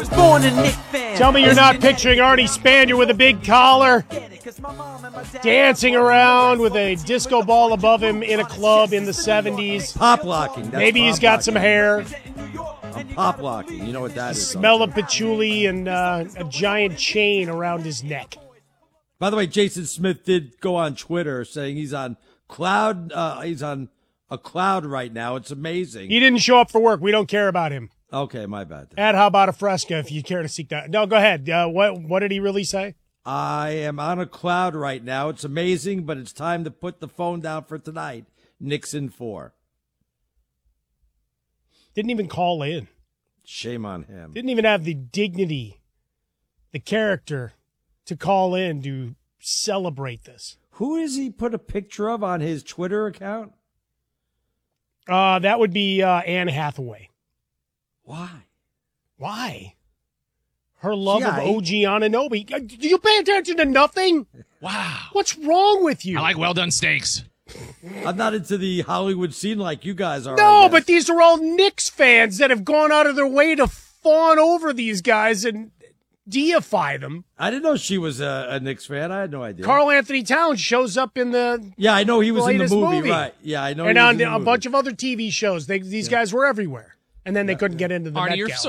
Tell me you're not picturing Arnie Spanier with a big collar, dancing around with a disco ball above him in a club in the 70s. Pop locking. Maybe he's got some hair. I'm pop locking. You know what that is. Smell of patchouli and a giant chain around his neck. By the way, Jason Smith did go on Twitter saying he's on cloud. He's on a cloud right now. It's amazing. He didn't show up for work. We don't care about him. Okay, my bad. At How About a Fresca, if you care to seek that. No, go ahead. What did he really say? I am on a cloud right now. It's amazing, but it's time to put the phone down for tonight. Nixon 4. Didn't even call in. Shame on him. Didn't even have the dignity, the character to call in to celebrate this. Who does he put a picture of on his Twitter account? That would be Anne Hathaway. Why? Her love of OG Ananobi. Do you pay attention to nothing? Wow. What's wrong with you? I like well-done steaks. I'm not into the Hollywood scene like you guys are. No, but these are all Knicks fans that have gone out of their way to fawn over these guys and deify them. I didn't know she was a Knicks fan. I had no idea. Karl Anthony Towns shows up in the Yeah, I know he was in the movie, movie. right. Yeah, I know and he was on in the a movie. bunch of other TV shows. These guys were everywhere. And then they couldn't get into the Arnie, Met you're Gala. so